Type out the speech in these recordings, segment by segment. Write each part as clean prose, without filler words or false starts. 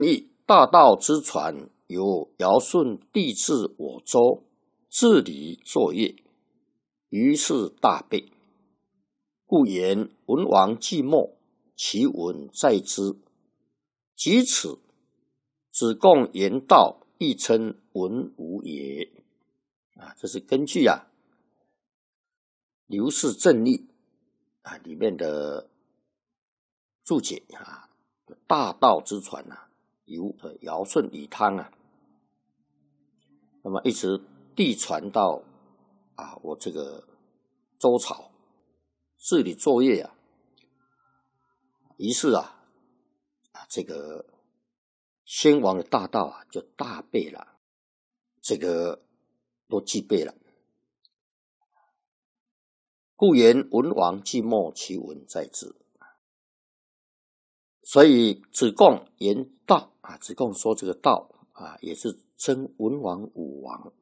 一大道之传，由尧舜帝制我州，治理作业，于是大备。故言文王既没，其文在之。及此，子贡言道，亦称文武也。这是根据刘氏正义里面的注解大道之传由尧舜禹汤那么一直递传到我这个周朝治理作业于是这个先王的大道就大备了，这个都具备了。故言文王既没，其文在之。所以子贡言道子贡说这个道也是称文王武王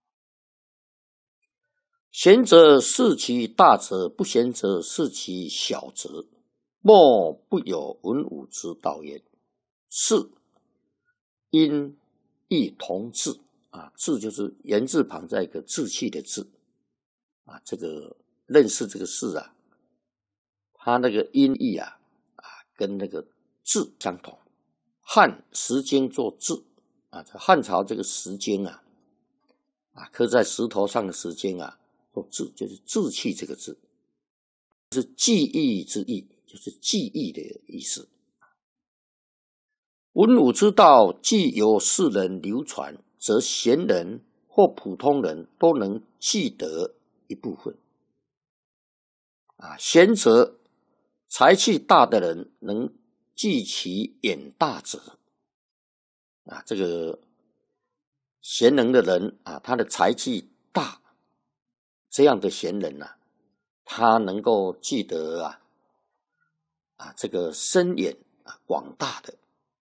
贤则视其大者，不贤则视其小者。莫不有文武之道焉。是因亦同治治就是言字旁在一个志气的志这个认识这个事它那个音译跟那个治相同。汉石经做治汉朝这个石经刻在石头上的石经做治，就是志气这个字，是记忆之意，就是记忆的意思。文武之道既由世人流传，则贤人或普通人都能记得一部分贤则才气大的人能记其远大者这个贤能的人他的才气大，这样的贤人他能够记得这个深远广大的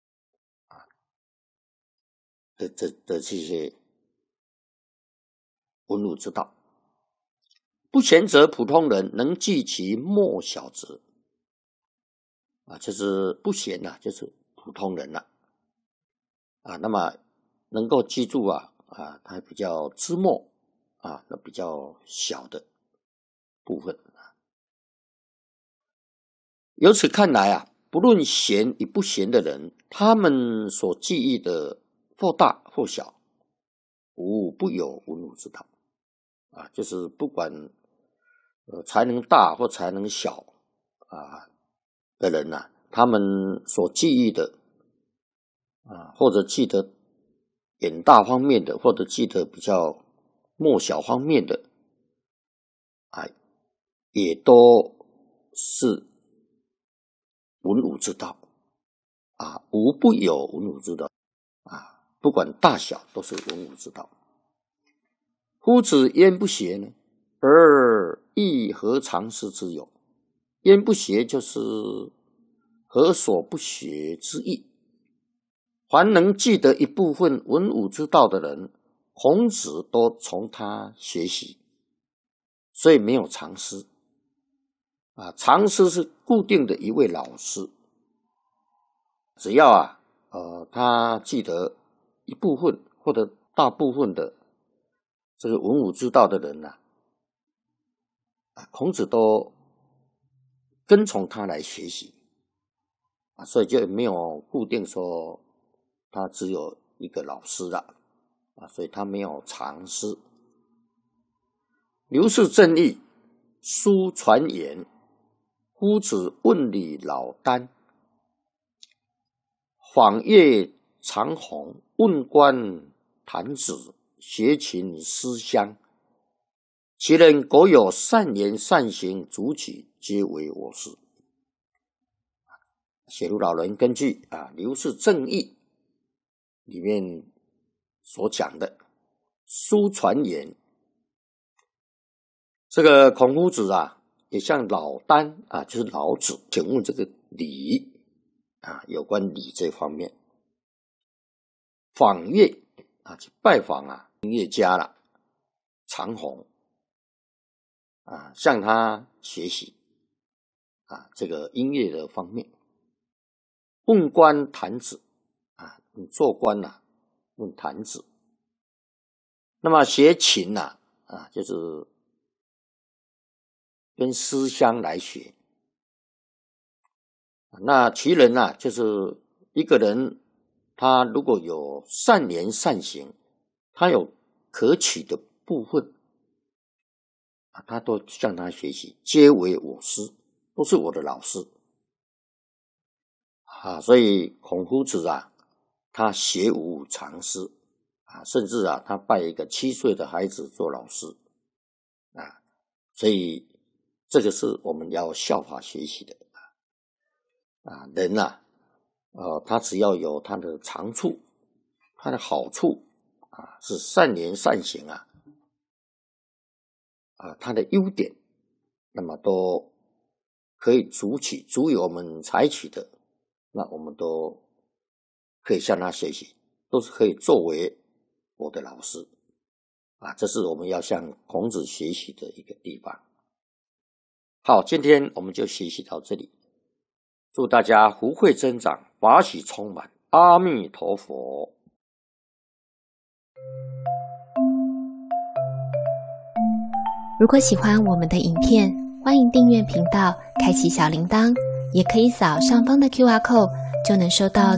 这些文武之道。不贤则普通人能记其末小者就是不贤就是普通人那么能够记住他比较之末那比较小的部分由此看来不论贤与不贤的人，他们所记忆的或大或小，无不有文武之道就是不管才能大或才能小的人他们所记忆的或者记得远大方面的，或者记得比较末小方面的也都是文武之道无不有文武之道不管大小都是文武之道。夫子焉不学呢？而亦何尝师之有？焉不学就是何所不学之意。凡能记得一部分文武之道的人，孔子都从他学习，所以没有常师常师是固定的一位老师，只要他记得一部分或者大部分的这个文武之道的人孔子都跟从他来学习所以就没有固定说他只有一个老师了所以他没有常师。刘氏正义，书传言，夫子问礼老聃，访岳长虹，问官弹指，学琴思乡。其人苟有善言善行足取，皆为我师。写入老人根据刘氏正义里面所讲的书传言，这个孔夫子也向老聃就是老子请问这个礼有关礼这方面。访岳去拜访音乐家了长虹向他学习这个音乐的方面。问官弹指做官论坛子。那么学琴就是跟思乡来学。那其人就是一个人，他如果有善言善行，他有可取的部分他都向他学习，皆为我师，都是我的老师所以孔夫子他学无常师甚至他拜一个7岁的孩子做老师所以这个是我们要效法学习的人他只要有他的长处，他的好处是善言善行他的优点，那么都可以足以我们采取的，那我们都可以向他学习，都是可以作为我的老师这是我们要向孔子学习的一个地方。好，今天我们就学习到这里，祝大家福慧增长，法喜充满，阿弥陀佛。 如果喜欢我们的影片，欢迎订阅频道，开启小铃铛，也可以扫上方的 QR code，就能收到